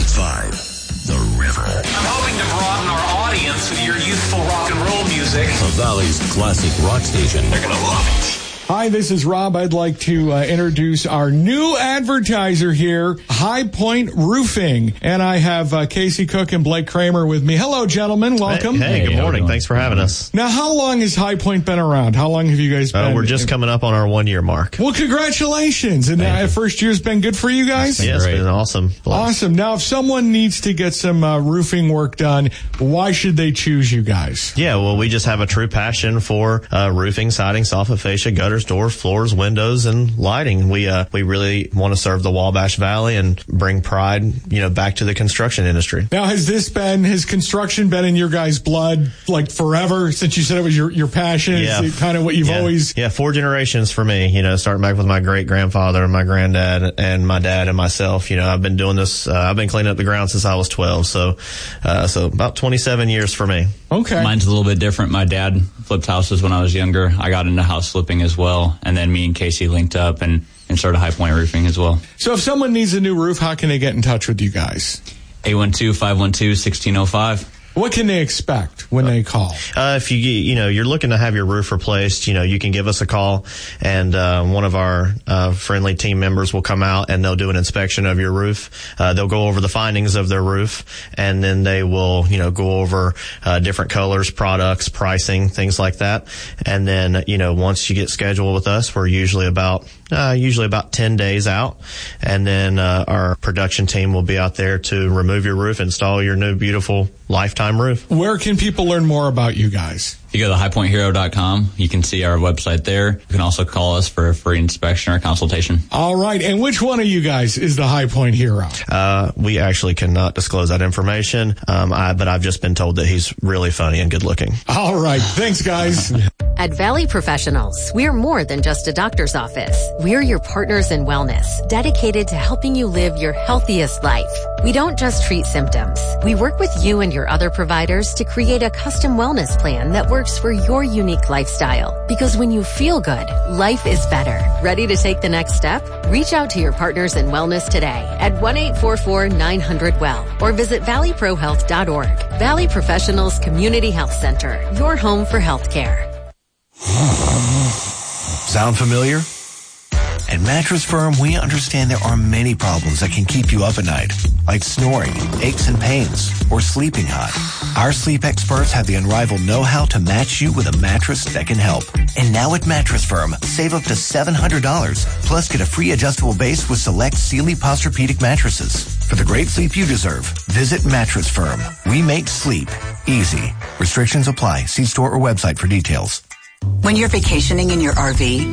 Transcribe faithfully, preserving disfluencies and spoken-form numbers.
eight five, The River. I'm hoping to broaden our audience with your youthful rock and roll music. The Valley's classic rock station. They're going to love it. Hi, this is Rob. I'd like to uh, introduce our new advertiser here, High Point Roofing. And I have uh, Casey Cook and Blake Kramer with me. Hello, gentlemen. Welcome. Hey, hey, good morning. Thanks for having us. Now, how long has High Point been around? How long have you guys been? Uh, we're just coming up on our one-year mark. Well, congratulations. And the first year's been good for you guys? Yeah, it's been awesome. Awesome. Now, if someone needs to get some uh, roofing work done, why should they choose you guys? Yeah, well, we just have a true passion for uh, roofing, siding, soffit fascia, gutters, doors, floors, windows, and lighting. We uh, we really want to serve the Wabash Valley and bring pride, you know, back to the construction industry. Now, has this been, has construction been in your guys' blood like forever since you said it was your, your passion? Yeah. Is it kind of what you've yeah. always... Yeah, four generations for me, you know, starting back with my great-grandfather and my granddad and my dad and myself. You know, I've been doing this, uh, I've been cleaning up the ground since I was twelve, so uh, so about twenty-seven years for me. Okay. Mine's a little bit different. My dad flipped houses when I was younger. I got into house flipping as well, and then me and Casey linked up and, and started High Point Roofing as well. So if someone needs a new roof, how can they get in touch with you guys? eight one two, five one two, one six zero five. What can they expect when they call? Uh, if you, you know, you're looking to have your roof replaced, you know, you can give us a call, and uh, one of our uh, friendly team members will come out and they'll do an inspection of your roof. Uh, they'll go over the findings of their roof, and then they will, you know, go over uh, different colors, products, pricing, things like that. And then, you know, once you get scheduled with us, we're usually about uh, usually about ten days out, and then uh, our production team will be out there to remove your roof, install your new beautiful lifetime roof. Where can people learn more about you guys? If you go to high point hero dot com, you can see our website there. You can also call us for a free inspection or consultation. All right. And which one of you guys is the High Point hero? Uh, we actually cannot disclose that information, um, I, but I've just been told that he's really funny and good looking. All right. Thanks, guys. At Valley Professionals, we're more than just a doctor's office. We're your partners in wellness, dedicated to helping you live your healthiest life. We don't just treat symptoms. We work with you and your other providers to create a custom wellness plan that works for your unique lifestyle. Because when you feel good, life is better. Ready to take the next step? Reach out to your partners in wellness today at one eight four four, nine hundred, W E L L or visit valley pro health dot org. Valley Professionals Community Health Center, your home for healthcare. Sound familiar? At Mattress Firm, we understand there are many problems that can keep you up at night, like snoring, aches and pains, or sleeping hot. Our sleep experts have the unrivaled know-how to match you with a mattress that can help. And now at Mattress Firm, save up to seven hundred dollars, plus get a free adjustable base with select Sealy Posturepedic mattresses. For the great sleep you deserve, visit Mattress Firm. We make sleep easy. Restrictions apply. See store or website for details. When you're vacationing in your R V,